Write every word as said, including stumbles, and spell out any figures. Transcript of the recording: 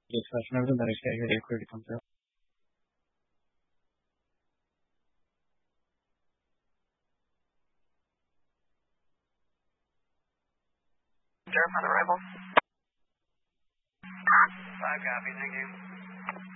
Yes, whenever the next guy record comes out. Sheriff on arrival. Five copy, thank you.